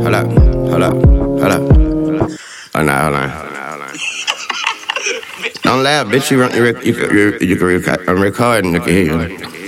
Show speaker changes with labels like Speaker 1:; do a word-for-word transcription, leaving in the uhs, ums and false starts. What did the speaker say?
Speaker 1: Hold up, hold up, hold up. Oh, no, hold on. Don't laugh, bitch. You, run, you, you, you, you can record. I'm recording. I can hear you.